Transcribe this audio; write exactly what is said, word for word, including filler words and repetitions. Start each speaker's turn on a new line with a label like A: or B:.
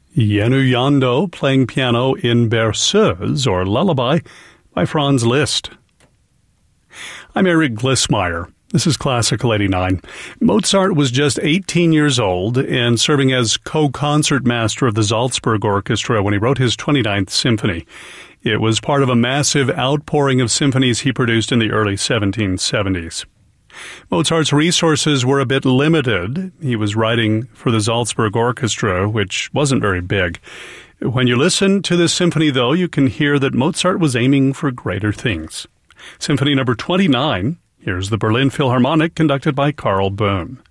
A: Jenny Jondo playing piano in Berceuse, or Lullaby, by Franz Liszt. I'm Eric Glissmeyer. This is Classical eighty-nine. Mozart was just eighteen years old and serving as co-concert master of the Salzburg Orchestra when he wrote his twenty-ninth symphony. It was part of a massive outpouring of symphonies he produced in the early seventeen seventies. Mozart's resources were a bit limited. He was writing for the Salzburg Orchestra, which wasn't very big. When you listen to this symphony, though, you can hear that Mozart was aiming for greater things. Symphony number twenty-nine, here's the Berlin Philharmonic, conducted by Carl Boehm.